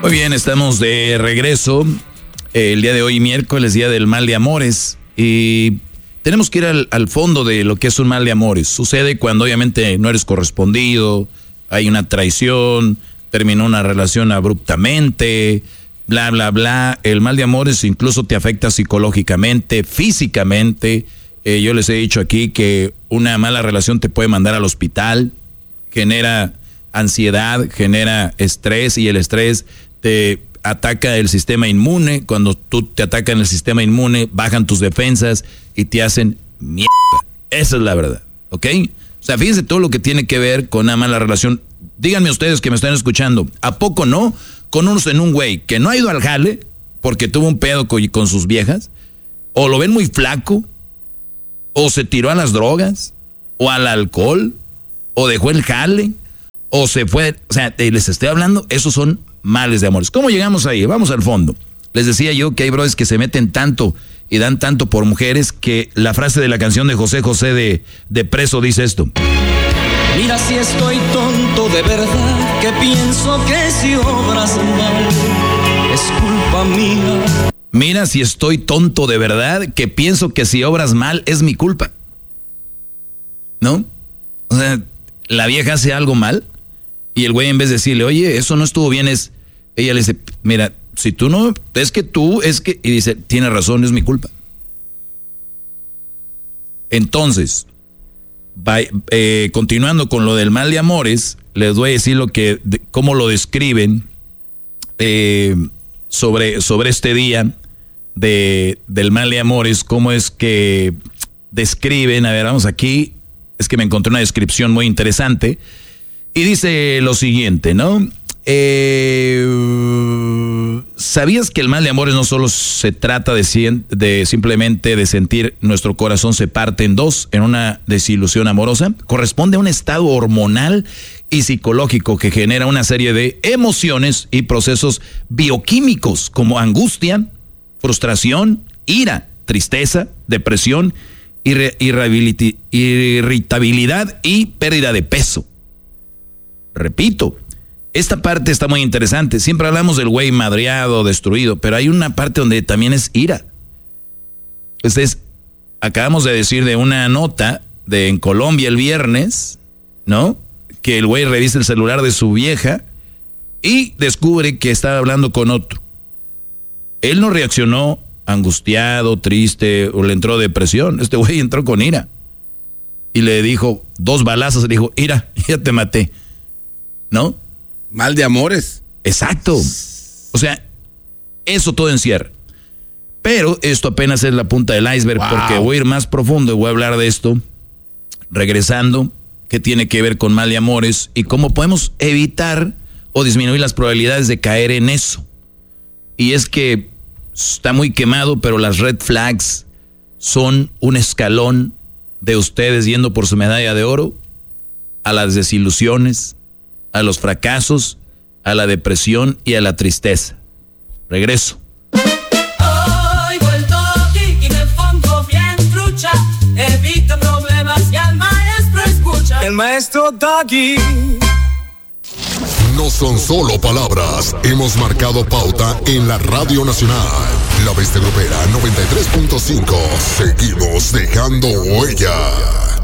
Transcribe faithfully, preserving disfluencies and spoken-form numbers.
Muy bien, estamos de regreso. El día de hoy, miércoles, día del mal de amores. Y tenemos que ir al, al fondo de lo que es un mal de amores. Sucede cuando obviamente no eres correspondido, hay una traición, terminó una relación abruptamente, bla, bla, bla. El mal de amores incluso te afecta psicológicamente, físicamente. Eh, yo les he dicho aquí que una mala relación te puede mandar al hospital, genera ansiedad, genera estrés y el estrés te ataca el sistema inmune. Cuando tú te atacan el sistema inmune, bajan tus defensas y te hacen mierda. Esa es la verdad, ¿ok? O sea, fíjense todo lo que tiene que ver con una mala relación. Díganme ustedes que me están escuchando, ¿a poco no? Con unos en un güey que no ha ido al jale porque tuvo un pedo con, con sus viejas, o lo ven muy flaco, o se tiró a las drogas, o al alcohol, o dejó el jale, o se fue. O sea, les estoy hablando, esos son males de amores. ¿Cómo llegamos ahí? Vamos al fondo. Les decía yo que hay brothers que se meten tanto y dan tanto por mujeres que la frase de la canción de José José de, de Preso dice esto. Mira si estoy tonto de verdad, que pienso que si obras mal es culpa mía. Mira si estoy tonto de verdad, que pienso que si obras mal es mi culpa. ¿No? O sea, la vieja hace algo mal y el güey en vez de decirle, oye, eso no estuvo bien, es, ella le dice, mira, si tú no, es que tú, es que, y dice, tiene razón, es mi culpa. Entonces, va, eh, continuando con lo del mal de amores, les voy a decir lo que, de, cómo lo describen eh, sobre, sobre este día de, del mal de amores, cómo es que describen, a ver, vamos aquí, es que me encontré una descripción muy interesante, y dice lo siguiente, ¿no? Eh, ¿Sabías que el mal de amores no solo se trata de, de simplemente de sentir nuestro corazón se parte en dos en una desilusión amorosa? Corresponde a un estado hormonal y psicológico que genera una serie de emociones y procesos bioquímicos como angustia, frustración, ira, tristeza, depresión, irre, irritabilidad y pérdida de peso. Repito, esta parte está muy interesante. Siempre hablamos del güey madreado, destruido, pero hay una parte donde también es ira. Entonces, acabamos de decir de una nota de en Colombia el viernes, ¿no? Que el güey revisa el celular de su vieja y descubre que estaba hablando con otro. Él no reaccionó angustiado, triste, o le entró depresión. Este güey entró con ira. Y le dijo, dos balazos, le dijo, ira, ya te maté. ¿No? Mal de amores. Exacto. O sea, eso todo encierra. Pero esto apenas es la punta del iceberg, wow. Porque voy a ir más profundo y voy a hablar de esto regresando, qué tiene que ver con mal de amores y cómo podemos evitar o disminuir las probabilidades de caer en eso. Y es que está muy quemado, pero las red flags son un escalón de ustedes yendo por su medalla de oro a las desilusiones, a los fracasos, a la depresión y a la tristeza. Regreso. Hoy vuelto aquí y me pongo bien trucha. Evita problemas y al maestro escucha. El maestro está aquí. No son solo palabras, hemos marcado pauta en la Radio Nacional. La Bestia Grupera noventa y tres punto cinco. Seguimos dejando huella.